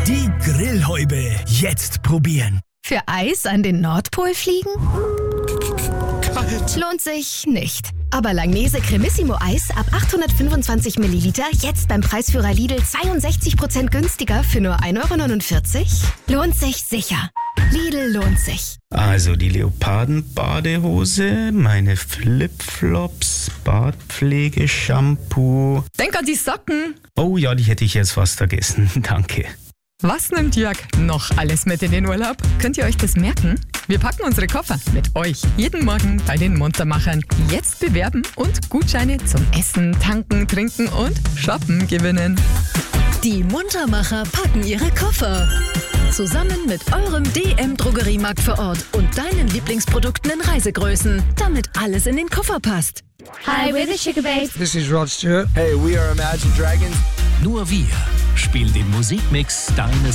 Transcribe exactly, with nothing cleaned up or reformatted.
Die Grillhäube jetzt probieren. Für Eis an den Nordpol fliegen? Kalt. Lohnt sich nicht. Aber Langnese Cremissimo Eis ab achthundertfünfundzwanzig Milliliter jetzt beim Preisführer Lidl zweiundsechzig Prozent günstiger für nur ein Euro neunundvierzig? Lohnt sich sicher. Lidl lohnt sich. Also die Leoparden-Badehose, meine Flipflops, Bartpflege, Shampoo. Denk an die Socken. Oh ja, die hätte ich jetzt fast vergessen. Danke. Was nimmt Jörg noch alles mit in den Urlaub? Könnt ihr euch das merken? Wir packen unsere Koffer mit euch jeden Morgen bei den Muntermachern. Jetzt bewerben und Gutscheine zum Essen, Tanken, Trinken und Shoppen gewinnen. Die Muntermacher packen ihre Koffer. Zusammen mit eurem D M-Drogeriemarkt vor Ort und deinen Lieblingsprodukten in Reisegrößen, damit alles in den Koffer passt. Hi, we're the Sugar Babes. This is Rod Stewart. Hey, we are Imagine Dragons. Nur wir spielen den Musikmix deines